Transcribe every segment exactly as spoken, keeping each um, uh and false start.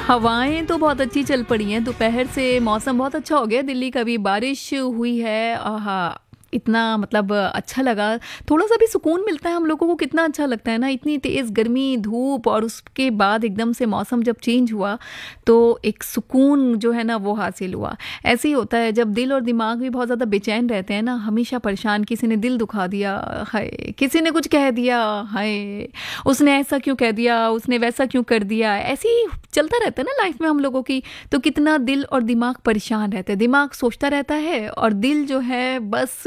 हवाएं तो बहुत अच्छी चल पड़ी हैं। दोपहर से मौसम बहुत अच्छा हो गया। दिल्ली का भी बारिश हुई है। आहा, इतना मतलब अच्छा लगा। थोड़ा सा भी सुकून मिलता है हम लोगों को। कितना अच्छा लगता है ना। इतनी तेज़ गर्मी धूप और उसके बाद एकदम से मौसम जब चेंज हुआ तो एक सुकून जो है ना वो हासिल हुआ। ऐसे ही होता है जब दिल और दिमाग भी बहुत ज़्यादा बेचैन रहते हैं ना, हमेशा परेशान। किसी ने दिल दुखा दिया, हाय, किसी ने कुछ कह दिया, हाय, उसने ऐसा क्यों कह दिया, उसने वैसा क्यों कर दिया। ऐसे ही चलता रहता है ना लाइफ में हम लोगों की। तो कितना दिल और दिमाग परेशान रहते हैं। दिमाग सोचता रहता है और दिल जो है बस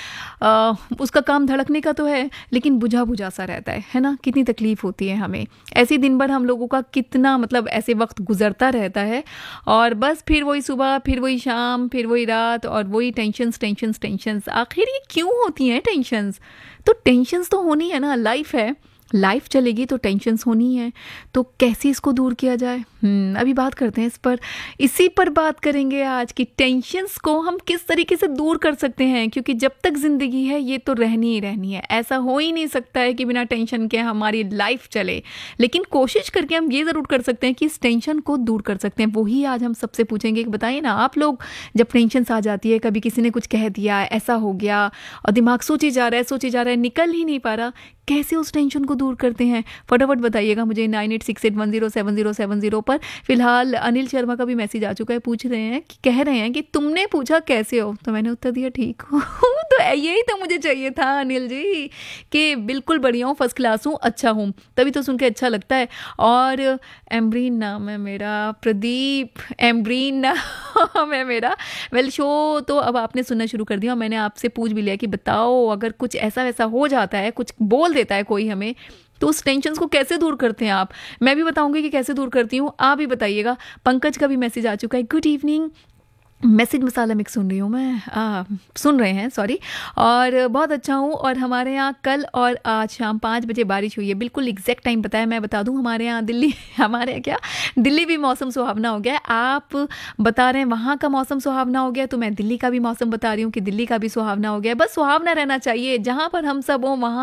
आ, उसका काम धड़कने का तो है लेकिन बुझा बुझा सा रहता है है ना। कितनी तकलीफ होती है हमें। ऐसे दिन भर हम लोगों का कितना मतलब ऐसे वक्त गुजरता रहता है और बस फिर वही सुबह, फिर वही शाम, फिर वही रात और वही टेंशन्स टेंशन्स टेंशन्स। आखिर ये क्यों होती हैं टेंशन्स? तो टेंशन्स तो होनी है ना, लाइफ है। लाइफ चलेगी तो टेंशन्स होनी है। तो कैसे इसको दूर किया जाए, हम्म अभी बात करते हैं इस पर। इसी पर बात करेंगे आज की टेंशन्स को हम किस तरीके से दूर कर सकते हैं, क्योंकि जब तक जिंदगी है ये तो रहनी ही रहनी है। ऐसा हो ही नहीं सकता है कि बिना टेंशन के हमारी लाइफ चले। लेकिन कोशिश करके हम ये ज़रूर कर सकते हैं कि इस टेंशन को दूर कर सकते हैं। वही आज हम सबसे पूछेंगे कि बताइए ना आप लोग, जब टेंशन्स आ जाती है, कभी किसी ने कुछ कह दिया, ऐसा हो गया और दिमाग सोचे जा रहा है सोचे जा रहा है निकल ही नहीं पा रहा, कैसे उस टेंशन को दूर करते हैं? फटाफट बताइएगा मुझे nine eight six eight one zero seven zero seven zero पर। फिलहाल अनिल शर्मा का भी मैसेज आ चुका है। पूछ रहे हैं कि कह रहे हैं कि तुमने पूछा कैसे हो, तो मैंने उत्तर दिया ठीक हूँ। तो यही तो मुझे चाहिए था अनिल जी कि बिल्कुल बढ़िया हूँ, फर्स्ट क्लास हूँ, अच्छा हूँ, तभी तो सुन के अच्छा लगता है। और एम्ब्रीन नाम है मेरा, प्रदीप एम्ब्रीन नाम है मेरा। वेल शो तो अब आपने सुनना शुरू कर दिया और मैंने आपसे पूछ भी लिया कि बताओ अगर कुछ ऐसा वैसा हो जाता है, कुछ बोल देता है कोई हमें, तो उस टेंशन को कैसे दूर करते हैं आप? मैं भी बताऊंगी कि कैसे दूर करती हूँ, आप भी बताइएगा। पंकज का भी मैसेज आ चुका है। गुड इवनिंग, मैसेज मसाला मिक्स सुन रही हूँ मैं, आ, सुन रहे हैं सॉरी, और बहुत अच्छा हूँ। और हमारे यहाँ कल और आज शाम पाँच बजे बारिश हुई है। बिल्कुल एग्जैक्ट टाइम बताया, मैं बता दूँ। हमारे यहाँ दिल्ली हमारे यहाँ क्या दिल्ली भी मौसम सुहावना हो गया है। आप बता रहे हैं वहाँ का मौसम सुहावना हो गया, तो मैं दिल्ली का भी मौसम बता रही हूँ कि दिल्ली का भी सुहावना हो गया है। बस सुहावना रहना चाहिए, जहाँ पर हम सब हों वहाँ